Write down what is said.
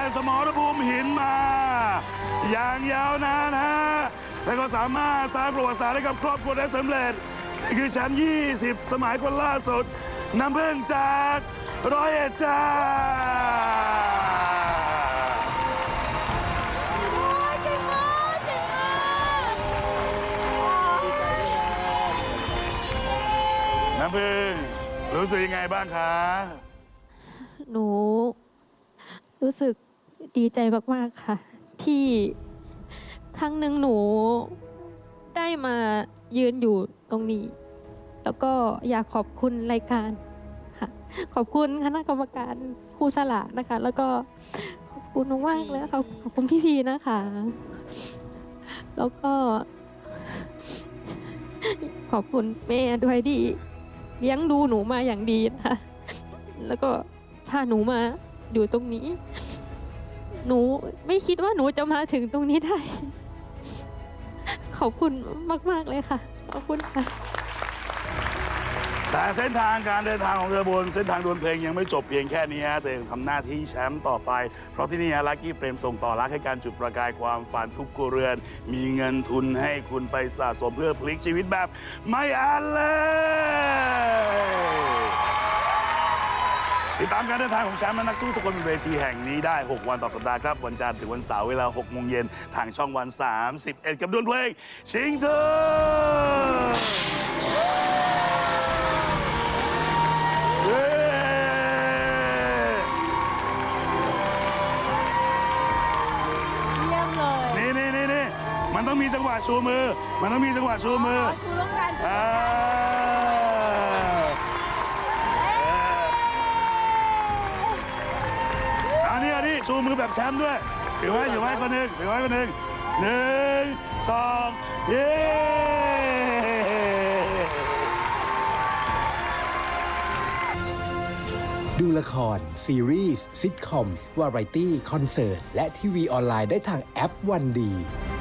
สมรภูมิหินมาอย่างยาวนานฮะและก็สามารถสร้างประวัติศาสตร์ให้กับครอบครัวได้สำเร็จนี่คือแชมป์20 สมัยคนล่าสุดน้ำพึ่งจาก101จ้าน้ำพึ่งรู้สึกยังไงบ้างคะหนูรู้สึกดีใจมากๆค่ะที่ครั้งหนึ่งหนูได้มายืนอยู่ตรงนี้แล้วก็อยากขอบคุณรายการค่ะขอบคุณคณะกรรมการครูสลานะคะแล้วก็ขอบคุณมากๆเลยขอบคุณพี่พีนะคะแล้วก็ขอบคุณแม่ด้วยที่เลี้ยงดูหนูมาอย่างดีนะคะแล้วก็พาหนูมาอยู่ตรงนี้หนูไม่คิดว่าหนูจะมาถึงตรงนี้ได้ขอบคุณมากๆเลยค่ะขอบคุณค่ะแต่เส้นทางการเดินทางของเธอบนเส้นทางดวลเพลงยังไม่จบเพียงแค่นี้ฮะเธอยังทำหน้าที่แชมป์ต่อไปเพราะที่นี่ลัคกี้เฟรมส่งต่อรักให้การจุดประกายความฝันทุกครัวเรือนมีเงินทุนให้คุณไปสะสมเพื่อพลิกชีวิตแบบไม่อั้นเลยติดตามการเดินทางของแชมป์และนักสู้ทุกคนบนเวทีแห่งนี้ได้6 วันต่อสัปดาห์ครับวันจันทร์ถึงวันเสาร์เวลา 6 โมงเย็นทางช่องวัน 31 กับดวลเพลงชิงเธอมันต้องมีจังหวะชูมือมันต้องมีจังหวะชูมือชูลงกันชูลงกันอันนี้ชูมือแบบแชมป์ด้วยถือไว้คนหนึ่ง1 2 เย้ดูละครซีรีส์ซิทคอมวาไรตี้คอนเสิร์ตและทีวีออนไลน์ได้ทางแอปวันดี